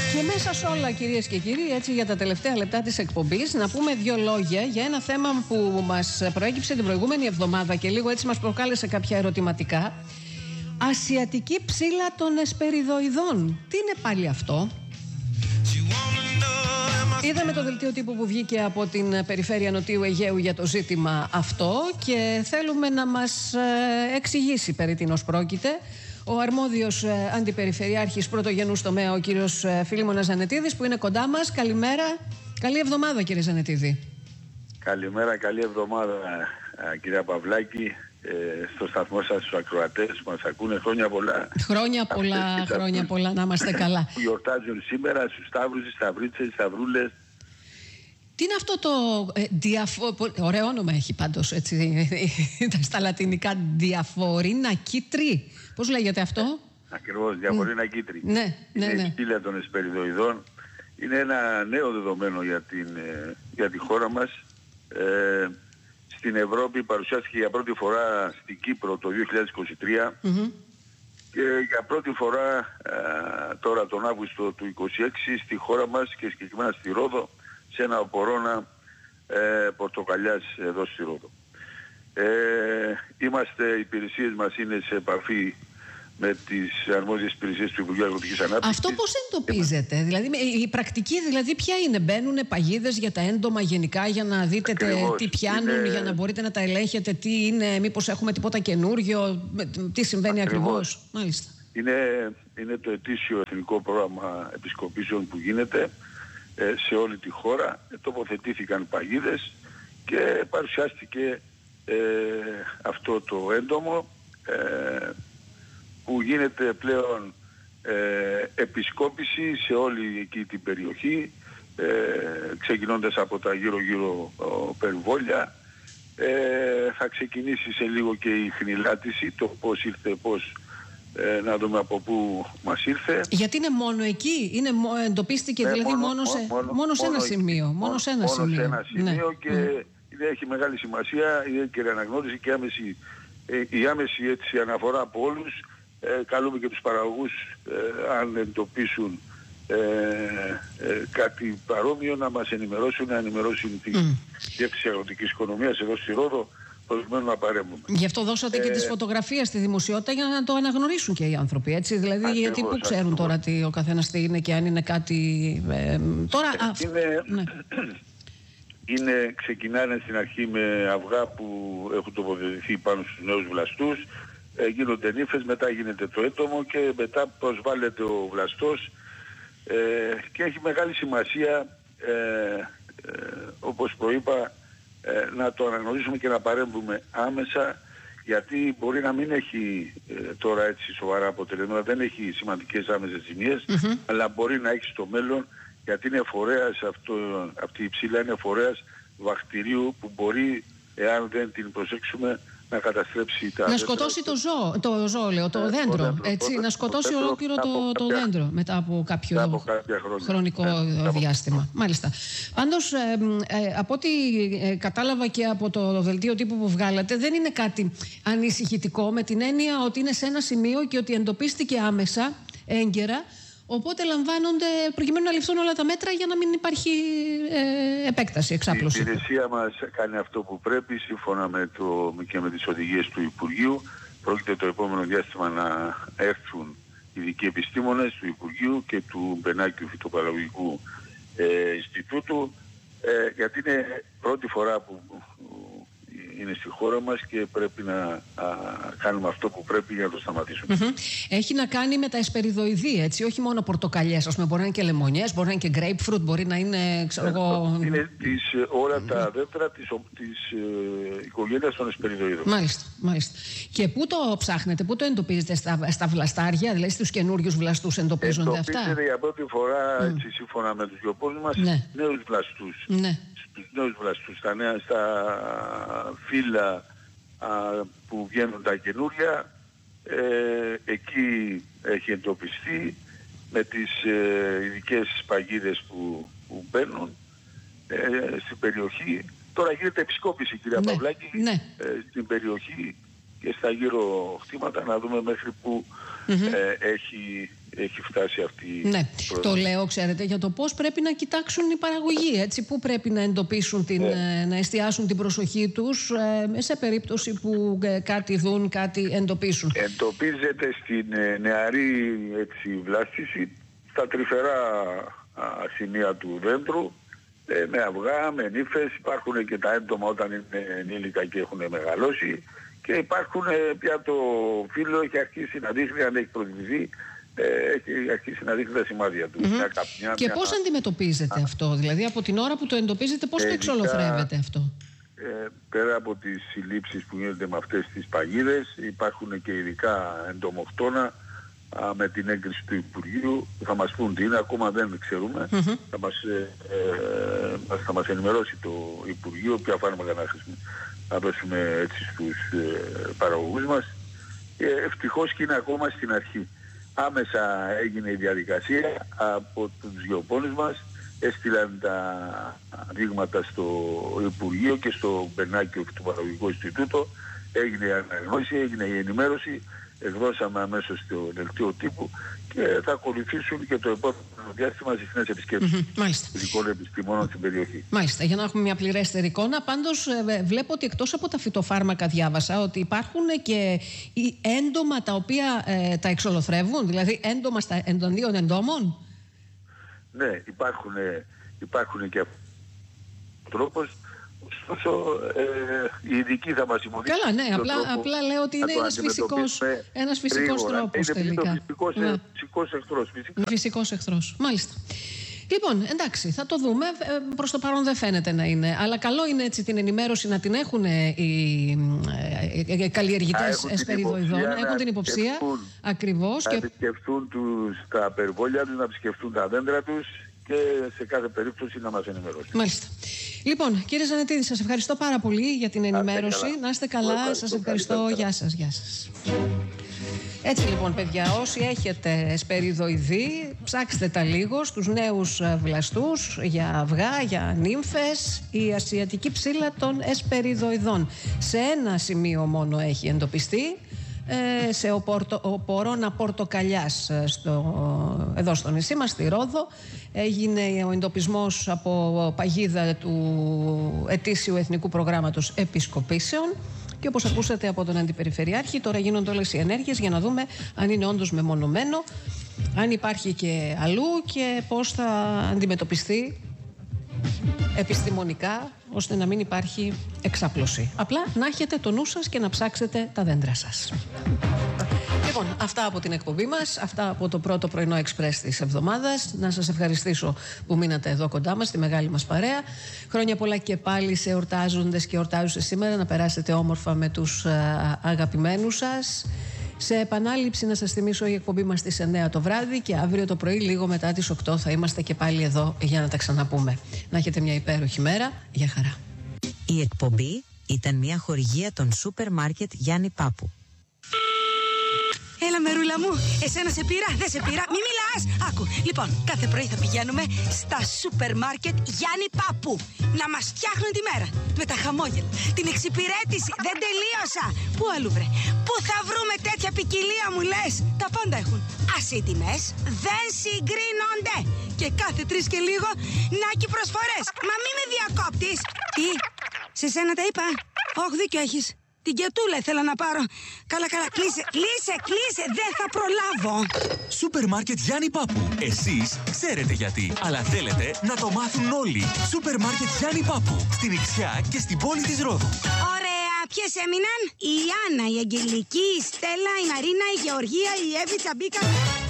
Και μέσα σε όλα, κυρίες και κύριοι, έτσι για τα τελευταία λεπτά της εκπομπής, να πούμε δύο λόγια για ένα θέμα που μας προέκυψε την προηγούμενη εβδομάδα και λίγο έτσι μας προκάλεσε κάποια ερωτηματικά. Ασιατική ψήλα των εσπεριδοειδών. Τι είναι πάλι αυτό? Είδαμε το δελτίο τύπου που βγήκε από την περιφέρεια Νοτιού Αιγαίου για το ζήτημα αυτό και θέλουμε να μας εξηγήσει περί τίνος πρόκειται ο αρμόδιος αντιπεριφερειάρχης πρωτογενούς τομέα, ο κύριος Φίλιμωνας Ζανετίδης, που είναι κοντά μας. Καλημέρα, καλή εβδομάδα κύριε Ζανετίδη. Καλημέρα, καλή εβδομάδα κυρία Παυλάκη, στο σταθμό σας, στους ακροατές που μας ακούνε. Χρόνια πολλά. Χρόνια πολλά, να είμαστε καλά. Που γιορτάζουν σήμερα, στους Σταύρους, στις Σταυρίτσες, στις Σταυρούλες. Τι είναι αυτό το ωραίο όνομα έχει πάντως, έτσι, στα λατινικά, διαφορίνα κίτρι. Πώς λέγεται αυτό? Ακριβώς, διαφορίνα κίτρι. Ναι. Η ψήλα των εσπεριδοειδών είναι ένα νέο δεδομένο για τη χώρα μας. Στην Ευρώπη παρουσιάστηκε για πρώτη φορά στην Κύπρο το 2023 και για πρώτη φορά τώρα τον Αύγουστο του 2026 στη χώρα μας και συγκεκριμένα στη Ρόδο, σε ένα οπορώνα πορτοκαλιάς εδώ στη Ρόδο. Οι υπηρεσίες μας είναι σε επαφή με τις αρμόδιες υπηρεσίες του Υπουργείου Αγροτικής Ανάπτυξης. Αυτό πώς εντοπίζεται? Δηλαδή η πρακτική ποια είναι? Μπαίνουν παγίδες για τα έντομα γενικά για να δείτε τι πιάνουν, για να μπορείτε να τα ελέγχετε, τι είναι, μήπως έχουμε τίποτα καινούριο, τι συμβαίνει ακριβώς? Μάλιστα. Είναι το ετήσιο εθνικό πρόγραμμα επισκοπήσεων που γίνεται σε όλη τη χώρα. Τοποθετήθηκαν παγίδες και παρουσιάστηκε αυτό το έντομο που γίνεται πλέον επισκόπηση σε όλη εκεί την περιοχή, ξεκινώντας από τα γύρω-γύρω περιβόλια. Θα ξεκινήσει σε λίγο και η χνηλάτιση, το πώς ήρθε, να δούμε από πού μας ήρθε. Γιατί είναι μόνο εκεί, εντοπίστηκε δηλαδή μόνο σε ένα σημείο. Μόνο σε ένα σημείο και έχει μεγάλη σημασία η έγκαιρη αναγνώριση και η άμεση έτσι αναφορά από όλους. Καλούμε και τους παραγωγούς αν εντοπίσουν κάτι παρόμοιο να μας ενημερώσουν, να ενημερώσουν τη Διεύθυνση Αγροτικής Οικονομίας εδώ στη Ρόδο, προκειμένου να παρέμβουμε. Γι' αυτό δώσατε και τις φωτογραφίες στη δημοσιότητα για να το αναγνωρίσουν και οι άνθρωποι, έτσι. Δηλαδή, γιατί που ξέρουν τώρα τι ο καθένας τι είναι και αν είναι κάτι. Τώρα ξεκινάνε στην αρχή με αυγά που έχουν τοποθετηθεί πάνω στους νέους βλαστούς. Γίνονται νύφες, μετά γίνεται το έτομο και μετά προσβάλλεται ο βλαστός και έχει μεγάλη σημασία όπως προείπα να το αναγνωρίσουμε και να παρέμβουμε άμεσα, γιατί μπορεί να μην έχει τώρα έτσι σοβαρά αποτελέσματα, δεν έχει σημαντικές άμεσες ζημίες, αλλά μπορεί να έχει στο μέλλον, γιατί είναι φορέας αυτή η ψήλα είναι φορέας βακτηρίου που μπορεί, εάν δεν την προσέξουμε, να καταστρέψει τα... Να σκοτώσει το δέντρο, έτσι, να σκοτώσει ολόκληρο το δέντρο μετά από κάποιο χρονικό διάστημα. Μάλιστα. Πάντως, από ό,τι κατάλαβα και από το δελτίο τύπου που βγάλατε, δεν είναι κάτι ανησυχητικό, με την έννοια ότι είναι σε ένα σημείο και ότι εντοπίστηκε άμεσα, έγκαιρα, οπότε λαμβάνονται προκειμένου να ληφθούν όλα τα μέτρα για να μην υπάρχει επέκταση, εξάπλωση. Η υπηρεσία μας κάνει αυτό που πρέπει σύμφωνα και με τις οδηγίες του Υπουργείου. Πρόκειται το επόμενο διάστημα να έρθουν ειδικοί επιστήμονες του Υπουργείου και του Μπενάκιου Φυτοπαραγωγικού Ινστιτούτου, γιατί είναι πρώτη φορά που είναι στη χώρα μας και πρέπει να κάνουμε αυτό που πρέπει για να το σταματήσουμε. Έχει να κάνει με τα εσπεριδοειδή, έτσι, όχι μόνο πορτοκαλιές, ας πούμε, μπορεί να είναι και λεμονιές, μπορεί να είναι και grapefruit, μπορεί να είναι, ξέρω εγώ... Είναι όλα τα δέντρα της οικογένειας των εσπεριδοειδών. Μάλιστα. Και πού το ψάχνετε, πού το εντοπίζετε, στα βλαστάρια, δηλαδή στους καινούριους βλαστούς εντοπίζονται αυτά? Εντοπίζεται για πρώτη φορά, έτσι, σύμφωνα με τους γεωπόνους μας, νέους βλαστούς. Στους νέους βλαστούς, στα φύλλα που βγαίνουν τα καινούρια, εκεί έχει εντοπιστεί με τις ειδικές παγίδες που μπαίνουν στην περιοχή. Τώρα γίνεται επισκόπηση, κυρία Παυλάκη, στην περιοχή και στα γύρω χτήματα, να δούμε μέχρι που έχει έχει φτάσει αυτή η πρόοδος. Το λέω, ξέρετε, για το πώς πρέπει να κοιτάξουν οι παραγωγοί, έτσι, πού πρέπει να εντοπίσουν, να εστιάσουν την προσοχή τους σε περίπτωση που κάτι δουν, κάτι εντοπίσουν. Εντοπίζεται στην νεαρή βλάστηση στα τρυφερά σημεία του δέντρου, με αυγά, με νύφες, υπάρχουν και τα έντομα όταν είναι ενήλικα και έχουν μεγαλώσει και υπάρχουν πια το φύλλο έχει αρχίσει να δείχνει, αν έχει προδειθεί, έχει αρχίσει να δείχνει τα σημάδια του. Και πώς αντιμετωπίζετε αυτό, δηλαδή από την ώρα που το εντοπίζετε, πώς το εξολοθρεύετε αυτό? Πέρα από τις συλλήψεις που γίνονται με αυτές τις παγίδες, υπάρχουν και ειδικά εντομοκτώνα με την έγκριση του Υπουργείου. Θα μας πούν τι είναι, ακόμα δεν ξέρουμε. Θα μας ενημερώσει το Υπουργείο ποια φάρμακα να δώσουμε έτσι στους παραγωγούς μας. Ευτυχώς και είναι ακόμα στην αρχή. Άμεσα έγινε η διαδικασία από τους γεωπόνους μας, έστειλαν τα δείγματα στο Υπουργείο και στο Μπερνάκιο του Παραγωγικού Ινστιτούτο, έγινε η αναγνώριση, έγινε η ενημέρωση, εκδώσαμε αμέσως το δελτίο τύπου και θα ακολουθήσουν και το επόμενο διάστημα συχνές επισκέψεις ειδικών επιστημόνων στην περιοχή. Μάλιστα, για να έχουμε μια πληρέστερη εικόνα. Πάντως βλέπω ότι εκτός από τα φυτοφάρμακα διάβασα ότι υπάρχουν και έντομα τα οποία τα εξολοθρεύουν, δηλαδή έντομα των δύο εντόμων. Ναι, υπάρχουν και τρόπος. Ωστόσο, οι ειδικοί θα μας υποδείξουν. Καλά, ναι, απλά λέω ότι είναι ένας φυσικός τρόπος τελικά. Είναι φυσικός εχθρός. Φυσικός εχθρός, μάλιστα. Λοιπόν, εντάξει, θα το δούμε. Προς το παρόν δεν φαίνεται να είναι. Αλλά καλό είναι έτσι την ενημέρωση να την έχουν οι καλλιεργητές εσπεριδοειδών. Έχουν την υποψία. Ακριβώς. Να επισκεφτούν τα περιβόλια τους, να επισκεφτούν τα δέντρα τους και σε κάθε περίπτωση να μας ενημερώσουν. Μάλιστα. Λοιπόν, κύριε Ζανετίδη, σας ευχαριστώ πάρα πολύ για την ενημέρωση. Να είστε καλά. Σας ευχαριστώ. Γεια σας. Γεια σας. Έτσι λοιπόν, παιδιά, όσοι έχετε εσπεριδοειδή, ψάξτε τα λίγο στους νέους βλαστούς για αυγά, για νύμφες, η ασιατική ψήλα των εσπεριδοειδών. Σε ένα σημείο μόνο έχει εντοπιστεί, σε οπορώνα πορτοκαλιάς εδώ στο νησί μας, στη Ρόδο. Έγινε ο εντοπισμός από παγίδα του ετήσιου Εθνικού Προγράμματος Επισκοπήσεων. Και όπως ακούσατε από τον Αντιπεριφερειάρχη, τώρα γίνονται όλες οι ενέργειες για να δούμε αν είναι όντως μεμονωμένο, αν υπάρχει και αλλού και πώς θα αντιμετωπιστεί επιστημονικά, ώστε να μην υπάρχει εξάπλωση. Απλά να έχετε το νου σας και να ψάξετε τα δέντρα σας. Λοιπόν, αυτά από την εκπομπή μας, αυτά από το πρώτο πρωινό εξπρές της εβδομάδας. Να σας ευχαριστήσω που μείνατε εδώ κοντά μας, στη μεγάλη μας παρέα. Χρόνια πολλά και πάλι σε εορτάζοντες και εορτάζουσες σήμερα. Να περάσετε όμορφα με τους αγαπημένους σας. Σε επανάληψη να σας θυμίσω, η εκπομπή μας στις 9 το βράδυ και αύριο το πρωί λίγο μετά τις 8 θα είμαστε και πάλι εδώ για να τα ξαναπούμε. Να έχετε μια υπέροχη μέρα. Γεια χαρά. Η εκπομπή ήταν μια χορηγία των σούπερ μάρκετ Γιάννη Πάπου. Έλα μερούλα μου, εσένα σε πήρα, δεν σε πήρα, μη μιλάς. Άκου, λοιπόν, κάθε πρωί θα πηγαίνουμε στα σούπερ μάρκετ Γιάννη Πάπου να μας φτιάχνουν τη μέρα. Με τα χαμόγελα, την εξυπηρέτηση, δεν τελείωσα. Πού αλλού βρε, πού θα βρούμε τέτοια ποικιλία μου λες. Τα πάντα έχουν. Ας οι τιμές δεν συγκρίνονται. Και κάθε 3 και λίγο, νάκι προσφορές. Μα μη με διακόπτεις. Τι, σε σένα τα είπα. Όχι, δίκιο έχεις. Την κετούλα ήθελα να πάρω. Καλά, κλείσε, δεν θα προλάβω. Σούπερ μάρκετ Γιάννη Πάπου. Εσείς ξέρετε γιατί, αλλά θέλετε να το μάθουν όλοι. Σούπερ μάρκετ Γιάννη Πάπου. Στην Ιξιά και στην πόλη της Ρόδου. Ωραία, ποιες έμειναν? Η Άννα, η Αγγελική, η Στέλλα, η Μαρίνα, η Γεωργία, η Εύη, Τσαμπίκα.